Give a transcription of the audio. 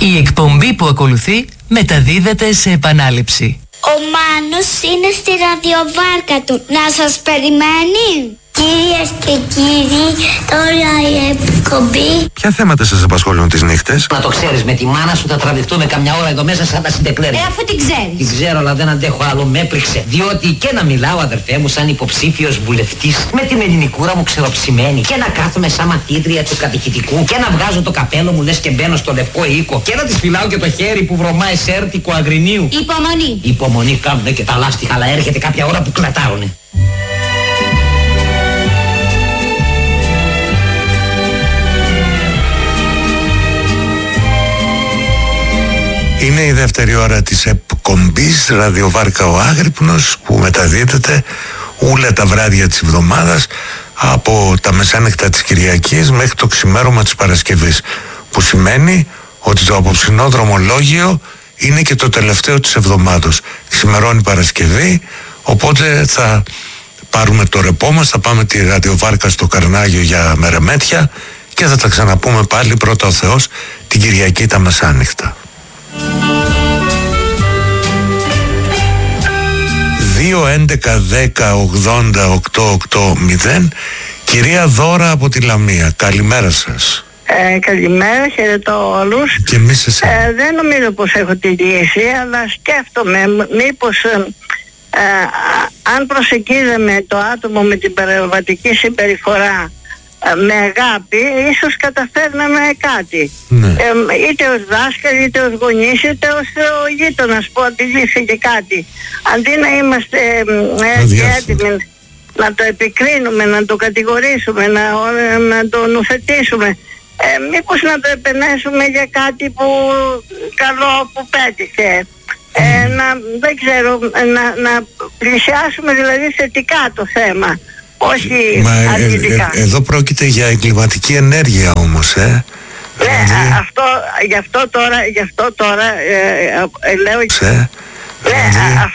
Η εκπομπή που ακολουθεί μεταδίδεται σε επανάληψη. Ο Μάνος είναι στη ραδιοβάρκα του. Να σας περιμένει. Κυρίες και κύριοι, τώρα η εκπομπή. Ποια θέματα σας απασχολούν τις νύχτες? Να το ξέρεις, με τη μάνα σου θα τραβηχτούμε καμιά ώρα εδώ μέσα σαν τα συντεκλέρια. Αφού την ξέρεις. Την ξέρω, αλλά δεν αντέχω άλλο, με έπληξε. Διότι και να μιλάω, αδερφέ μου, σαν υποψήφιος βουλευτής, με την ελληνικούρα μου ξεροψημένη, και να κάθομαι σαν μαθήτρια του κατηχητικού, και να βγάζω το καπέλο μου λες και μπαίνω στο λευκό οίκο, και να της φυλάω και το χέρι που βρωμάει σέρτικο αγρινίου. Υπομονή. Υπομονή κάνουνε και τα λάστιχα, αλλά έρχεται κάποια ώρα που κλατάρουνε. Είναι η δεύτερη ώρα της εκπομπής Ραδιοβάρκα ο Άγρυπνος, που μεταδίδεται όλα τα βράδια της εβδομάδας από τα μεσάνυχτα της Κυριακής μέχρι το ξημέρωμα της Παρασκευής, που σημαίνει ότι το απόψινό δρομολόγιο είναι και το τελευταίο της εβδομάδος. Ξημερώνει Παρασκευή, οπότε θα πάρουμε το ρεπό μας, θα πάμε τη Ραδιοβάρκα στο Καρνάγιο για μερεμέτια και θα τα ξαναπούμε πάλι, πρώτα ο Θεός, την Κυριακή τα μεσάνυχτα. 2-11-10-80-880. Κυρία Δώρα από τη Λαμία, καλημέρα σας. Καλημέρα, χαιρετώ όλους. Και εμείς εσείς. Δεν νομίζω πως έχω τη λύση, αλλά σκέφτομαι μήπως αν προσεγγίζαμε το άτομο με την παρεμβατική συμπεριφορά με αγάπη, ίσως καταφέρναμε κάτι. Ναι. Είτε ως δάσκαλοι, είτε ως γονείς, είτε ως γείτονας που αντιλήφθηκε κάτι. Αντί να είμαστε έτοιμοι να το επικρίνουμε, να το κατηγορήσουμε, να το νουθετήσουμε, μήπως να το επενέσουμε για κάτι που καλό που πέτυχε. Δεν ξέρω, να πλησιάσουμε δηλαδή θετικά το θέμα. Όχι αρνητικά. Εδώ πρόκειται για εγκληματική ενέργεια όμως, Ναι, γι' αυτό τώρα λέω.